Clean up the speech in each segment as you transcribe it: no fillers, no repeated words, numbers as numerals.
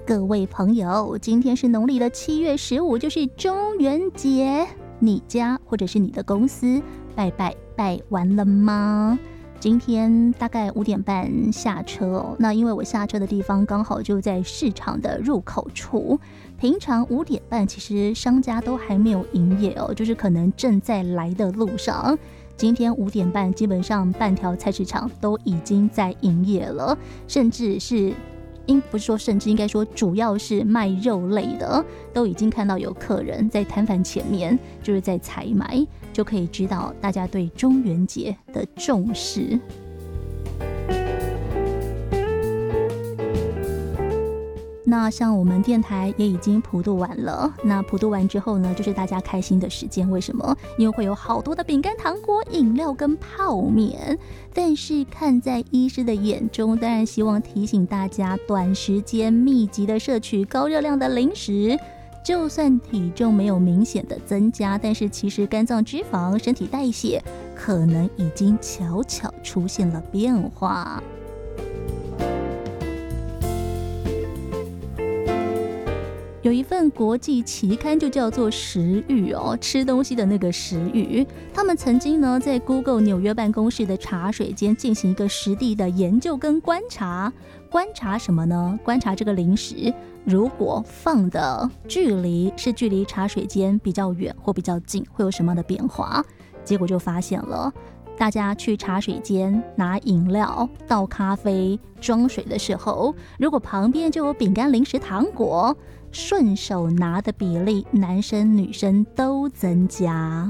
各位朋友，今天是农历的7月15，就是中元节。你家或者是你的公司拜完了吗？今天大概5点半下车哦。那因为我下车的地方刚好就在市场的入口处，平常5点半其实商家都还没有营业哦，就是可能正在来的路上。今天5点半，基本上半条菜市场都已经在营业了，甚至是不是说甚至应该说主要是卖肉类的，都已经看到有客人在摊贩前面就是在采买，就可以知道大家对中元节的重视。那像我们电台也已经普渡完了，那普渡完之后呢，就是大家开心的时间。为什么？因为会有好多的饼干、糖果、饮料跟泡面。但是看在医师的眼中，当然希望提醒大家短时间密集的摄取高热量的零食。就算体重没有明显的增加，但是其实肝脏脂肪、身体代谢可能已经悄悄出现了变化。有一份国际期刊就叫做食欲哦，吃东西的那个食欲。他们曾经呢在 Google 纽约办公室的茶水间进行一个实地的研究跟观察。观察什么呢？观察这个零食如果放的距离是距离茶水间比较远或比较近，会有什么样的变化？结果就发现了，大家去茶水间拿饮料、倒咖啡、装水的时候，如果旁边就有饼干、零食、糖果，顺手拿的比例，男生女生都增加。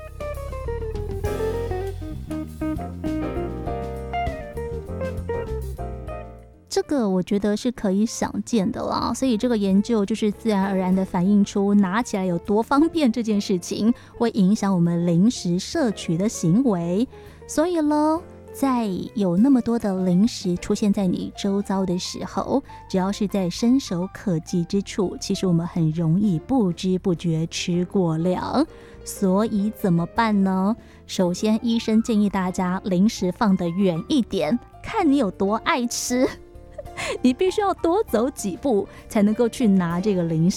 这个我觉得是可以想见的啦，所以这个研究就是自然而然的反映出拿起来有多方便这件事情，会影响我们零食摄取的行为。所以咯，在有那么多的零食出现在你周遭的时候，只要是在伸手可及之处，其实我们很容易不知不觉吃过量。所以怎么办呢？首先，医生建议大家零食放得远一点，看你有多爱吃，你必须要多走几步才能够去拿这个零食。